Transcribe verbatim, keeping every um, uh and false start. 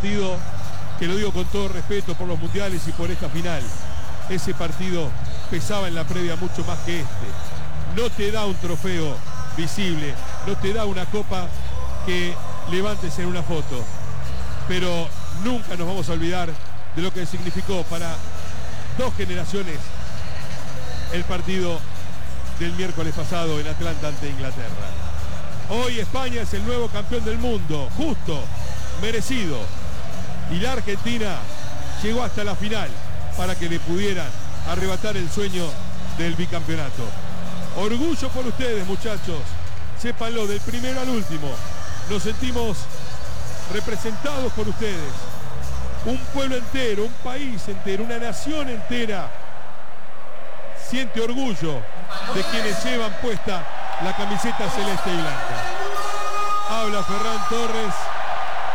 partido, que lo digo con todo respeto por los mundiales y por esta final, ese partido pesaba en la previa mucho más que este. No te da un trofeo visible, no te da una copa que levantes en una foto, pero nunca nos vamos a olvidar de lo que significó para dos generaciones el partido del miércoles pasado en Atlanta ante Inglaterra. Hoy España es el nuevo campeón del mundo, justo, merecido, y la Argentina llegó hasta la final para que le pudieran arrebatar el sueño del bicampeonato. Orgullo por ustedes, muchachos, sépanlo, del primero al último. Nos sentimos representados por ustedes. Un pueblo entero, un país entero, una nación entera siente orgullo de quienes llevan puesta la camiseta celeste y blanca. Habla Ferran Torres.